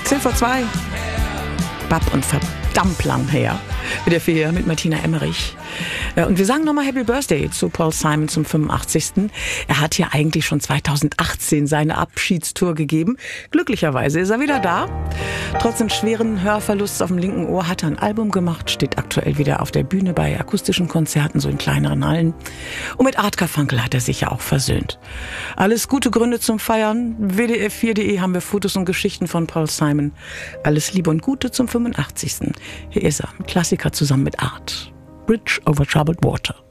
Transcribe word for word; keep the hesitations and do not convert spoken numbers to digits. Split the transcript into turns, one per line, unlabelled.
zehn vor zwei. Bab und verdammt lang her. Wieder vier mit Martina Emmerich. Und wir sagen nochmal Happy Birthday zu Paul Simon zum fünfundachtzigsten Er hat ja eigentlich schon zweitausendachtzehn seine Abschiedstour gegeben. Glücklicherweise ist er wieder da. Trotz des schweren Hörverlusts auf dem linken Ohr hat er ein Album gemacht, steht aktuell wieder auf der Bühne bei akustischen Konzerten, so in kleineren Hallen. Und mit Art Carfunkel hat er sich ja auch versöhnt. Alles gute Gründe zum Feiern. W D F vier punkt de haben wir Fotos und Geschichten von Paul Simon. Alles Liebe und Gute zum fünfundachtzigsten Hier ist er, ein Klassiker zusammen mit Art. Bridge over Troubled Water.